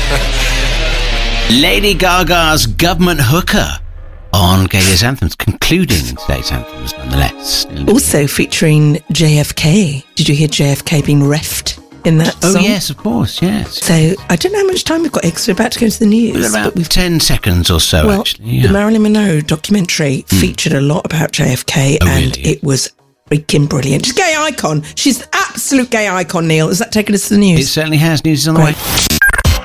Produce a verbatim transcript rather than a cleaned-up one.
Lady Gaga's government hooker on Gay's Anthems, concluding today's anthems nonetheless. Also featuring J F K. Did you hear J F K being reffed in that oh, song? Oh, yes, of course, yes. So, I don't know how much time we've got because we're about to go to the news. About but we've ten seconds or so, well, actually. Yeah. The Marilyn Monroe documentary mm. featured a lot about J F K, oh, and really? It was freaking brilliant. She's a gay icon. She's an absolute gay icon, Neil. Has that taken us to the news? It certainly has. News is on the Great. way.